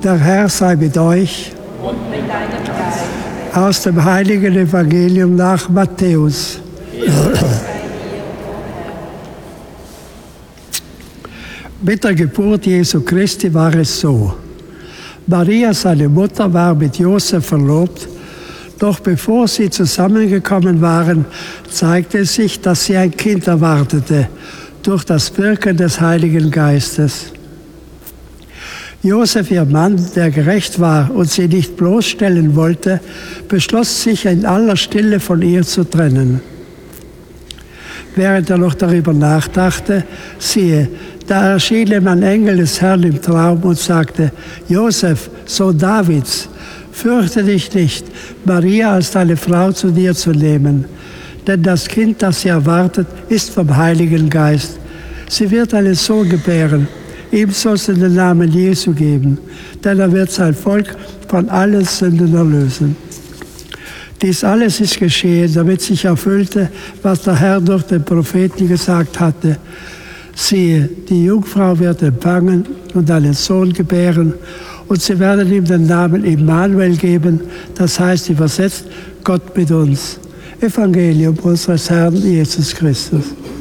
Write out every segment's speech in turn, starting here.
Der Herr sei mit euch. Und mit deinem Geist. Aus dem heiligen Evangelium nach Matthäus. Mit der Geburt Jesu Christi war es so. Maria, seine Mutter, war mit Josef verlobt. Doch bevor sie zusammengekommen waren, zeigte es sich, dass sie ein Kind erwartete, durch das Wirken des Heiligen Geistes. Josef, ihr Mann, der gerecht war und sie nicht bloßstellen wollte, beschloss sich in aller Stille von ihr zu trennen. Während er noch darüber nachdachte, siehe, da erschien ihm ein Engel des Herrn im Traum und sagte: Josef, Sohn Davids, fürchte dich nicht, Maria als deine Frau zu dir zu nehmen, denn das Kind, das sie erwartet, ist vom Heiligen Geist. Sie wird einen Sohn gebären. Ihm sollst du den Namen Jesu geben, denn er wird sein Volk von allen Sünden erlösen. Dies alles ist geschehen, damit sich erfüllte, was der Herr durch den Propheten gesagt hatte. Siehe, die Jungfrau wird empfangen und einen Sohn gebären, und sie werden ihm den Namen Immanuel geben, das heißt übersetzt Gott mit uns. Evangelium unseres Herrn Jesus Christus.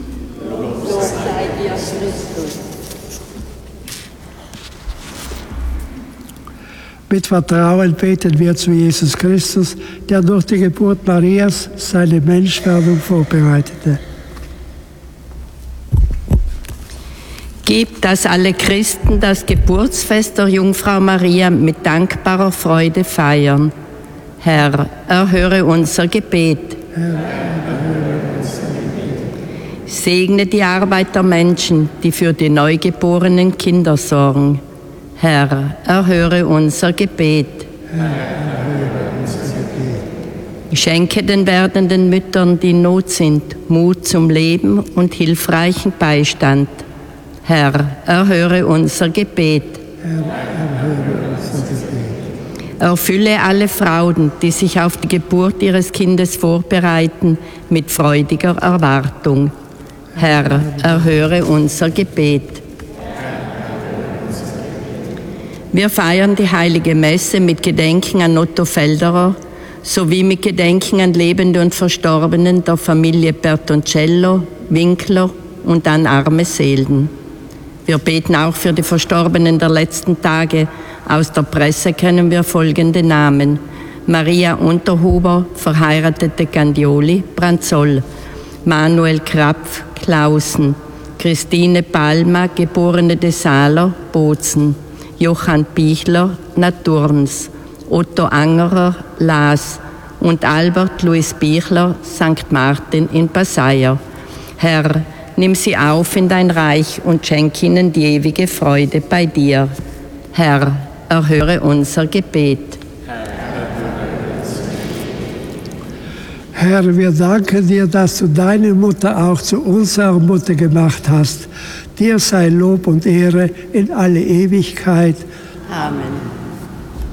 Mit Vertrauen beten wir zu Jesus Christus, der durch die Geburt Marias seine Menschwerdung vorbereitete. Gib, dass alle Christen das Geburtsfest der Jungfrau Maria mit dankbarer Freude feiern. Herr, erhöre unser Gebet. Segne die Arbeit der Menschen, die für die neugeborenen Kinder sorgen. Herr, erhöre unser Gebet. Schenke den werdenden Müttern, die in Not sind, Mut zum Leben und hilfreichen Beistand. Herr, erhöre unser Gebet. Erfülle alle Frauen, die sich auf die Geburt ihres Kindes vorbereiten, mit freudiger Erwartung. Herr, erhöre unser Gebet. Wir feiern die Heilige Messe mit Gedenken an Otto Felderer sowie mit Gedenken an Lebende und Verstorbenen der Familie Bertoncello, Winkler und an arme Seelen. Wir beten auch für die Verstorbenen der letzten Tage. Aus der Presse kennen wir folgende Namen: Maria Unterhuber, verheiratete Gandioli, Branzoll; Manuel Krapf, Clausen; Christine Palma, geborene de Saler, Bozen; Johann Bichler, Naturns; Otto Angerer, Laas; und Albert Louis Bichler, St. Martin in Passaia. Herr, nimm sie auf in dein Reich und schenk ihnen die ewige Freude bei dir. Herr, erhöre unser Gebet. Herr, wir danken dir, dass du deine Mutter auch zu unserer Mutter gemacht hast. Dir sei Lob und Ehre in alle Ewigkeit. Amen.